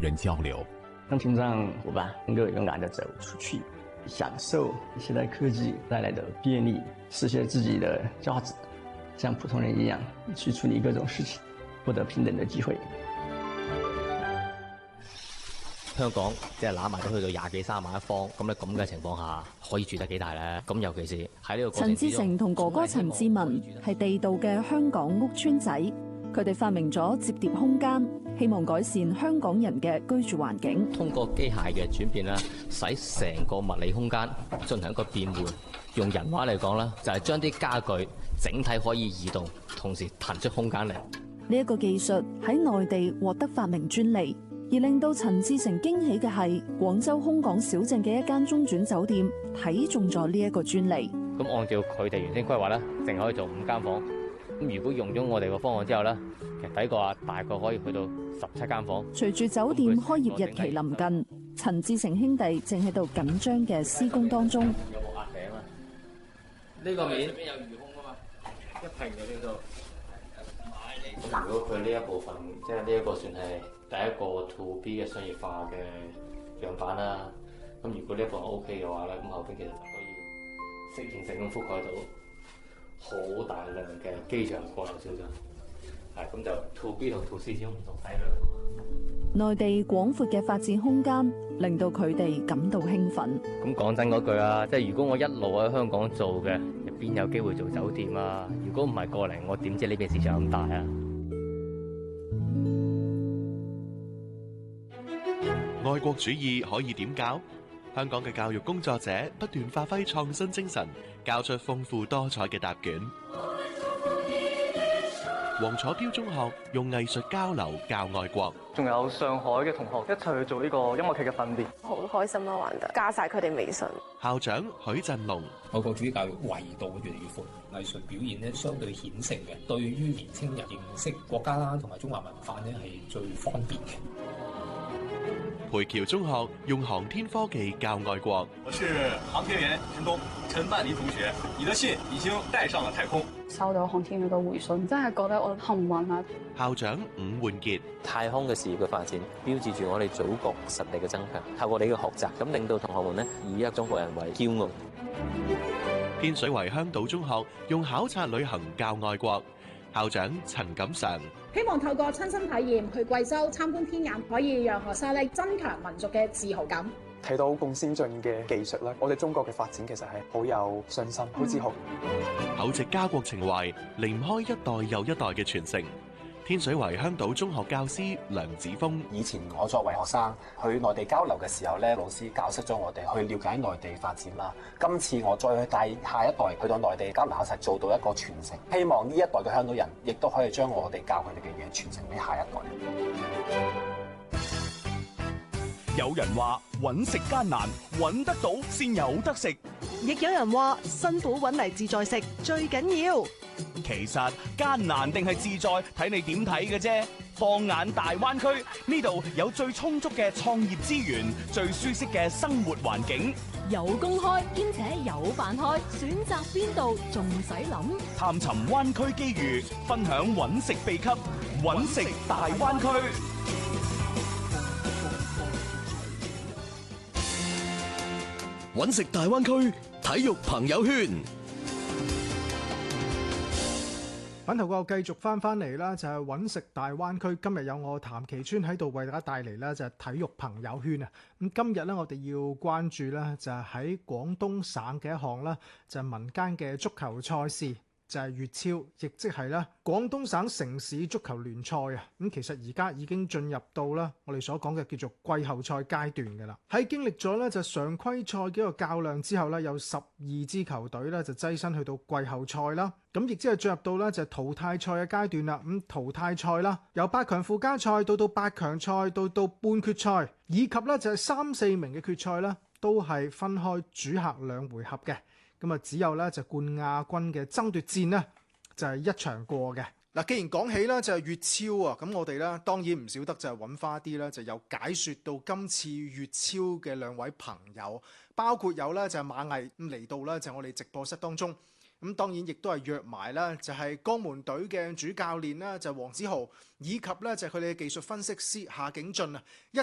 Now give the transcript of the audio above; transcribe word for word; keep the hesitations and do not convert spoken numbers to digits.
人交流。 让听障伙伴能够勇敢地走出去，享受现代科技带来的便利，实现自己的价值，像普通人一样去处理各種事情，獲得平等的機會。 香港即係攬埋都去到廿幾三萬一方，咁咧咁嘅情況下，可以住得幾大咧？咁尤其是喺呢個過程之中， 陳志成同哥哥陳志文係地道嘅香港屋邨仔，佢哋發明咗摺疊空間，希望改善香港人嘅居住環境。 通過機械嘅轉變啦，使成個物理空間進行一個變換。用人話嚟講啦，就係將啲家具整體可以移動，同時騰出空間嚟。 呢一個技術喺內地獲得發明專利。而令到陳志成驚喜嘅係，廣州空港小鎮嘅一間中轉酒店睇中咗呢一個專利。 咁按照佢哋原先規劃咧，淨可以做五間房。咁如果用咗我哋個方案之後咧，其實睇過啊，大概可以去到十七間房。 隨住酒店開業日期臨近，陳志成兄弟正喺度緊張嘅施工當中。 有冇壓頂啊？呢個面入邊有魚空啊嘛，一平嘅呢度。咁如果佢呢一部分，即係呢一個算係第一個 to B 嘅商業化嘅樣板啦。咁如果呢一部分 OK 嘅話咧，咁後邊其實就可以適應性咁覆蓋到好大量嘅機場過流小鎮。係咁就 to B 同 to C 先唔同體量。 內地廣闊嘅發展空間令到佢哋感到興奮。 咁講真嗰句啊，即係如果我一路喺香港做嘅，邊有機會做酒店啊？如果唔係過嚟，我點知呢邊市場咁大啊？ 愛國主義可以點教？香港嘅教育工作者不斷發揮創新精神，教出豐富多彩嘅答卷。黃楚標中學用藝術交流教愛國， 仲有上海嘅同學一齊去做呢個音樂劇嘅訓練， 好開心咯，玩得加晒佢哋微信。 校長許振龍， 愛國主義教育維度越嚟越闊，藝術表現咧相對顯性嘅，對於年青人認識國家啦同埋中華文化咧係最方便嘅。 培僑中學用航天科技教愛國。 我是航天員陳東，陳萬里同學，你的信已經帶上了太空。 收到航天員嘅回信，真係覺得我幸運啊！ 校長伍煥傑， 太空嘅事業嘅發展，標誌住我哋祖國實力嘅增強。透過你嘅學習，咁令到同學們呢以一中國人為驕傲。 天水圍香島中學用考察旅行教愛國。校長陳錦常， 希望透過親身體驗去貴州參觀天眼，可以讓學生咧增強民族嘅自豪感。 睇到咁先進嘅技術咧，我哋中國嘅發展其實係好有信心、好自豪。 厚植家國情懷，離唔開一代又一代嘅傳承。天水圍香島中學教師梁子峰， 以前我作為學生去內地交流嘅時候咧，老師教識咗我哋去了解內地發展啦。今次我再去帶下一代去到內地交流，一齊做到一個傳承。希望呢一代嘅香港人亦都可以將我哋教佢哋嘅嘢傳承俾下一代。 有人話揾食艱難，揾得到先有得食； 亦有人話辛苦揾嚟自在食最緊要。 其實艱難定係自在，睇你點睇嘅啫。放眼大灣區，呢度有最充足嘅創業資源，最舒適嘅生活環境， 有公開兼且有辦開，選擇邊度仲使諗？ 探尋灣區機遇，分享揾食秘笈，揾食大灣區。 揾食大灣區體育朋友圈。 版頭個繼續翻翻嚟啦，就係揾食大灣區。今日有我譚其川喺度為大家帶嚟咧，就係體育朋友圈啊。咁今日咧，我哋要關注咧，就係喺廣東省嘅一項咧，就係民間嘅足球賽事，就係粵超，亦即係咧廣東省城市足球聯賽啊。咁其實而家已經進入到啦我哋所講嘅叫做季後賽階段嘅啦。喺經歷咗咧就常規賽嘅一個較量之後咧，有十二支球隊咧就躋身去到季後賽啦。咁亦即係進入到咧就淘汰賽嘅階段啦。咁淘汰賽啦，由八強附加賽到到八強賽，到到半決賽，以及咧就係三四名嘅決賽啦，都係分開主客兩回合嘅。咁啊，只有咧就冠亞軍嘅爭奪戰呢，就係一場過嘅。嗱，既然講起啦，就係粵超啊，咁我哋咧當然唔少得就係揾翻啲咧，就有解説到今次粵超嘅兩位朋友，包括有咧就係馬毅咁嚟到咧就係我哋直播室當中。咁當然亦都係約埋啦，就係江門隊嘅主教練啦，就係黃子豪，以及咧就係佢哋嘅技術分析師夏景俊啊，一